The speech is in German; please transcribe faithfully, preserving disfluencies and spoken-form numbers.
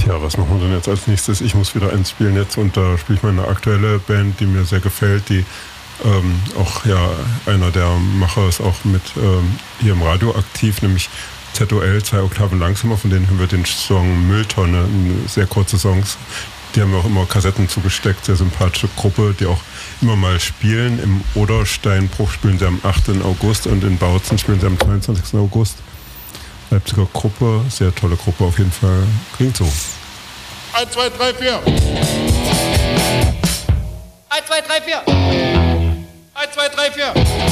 Tja, was machen wir denn jetzt als nächstes? Ich muss wieder eins spielen jetzt und da spiele ich meine aktuelle Band, die mir sehr gefällt, die ähm, auch ja einer der Macher ist auch mit ähm, hier im Radio aktiv, nämlich Z O L, zwei Oktaven langsamer, von denen haben wir den Song Mülltonne, sehr kurze Songs. Die haben wir auch immer Kassetten zugesteckt, sehr sympathische Gruppe, die auch immer mal spielen. Im Odersteinbruch spielen sie am achten August und in Bautzen spielen sie am zweiundzwanzigsten August. Leipziger Gruppe, sehr tolle Gruppe auf jeden Fall. Klingt so. eins, zwei, drei, vier. eins, zwei, drei, vier. eins, zwei, drei, vier.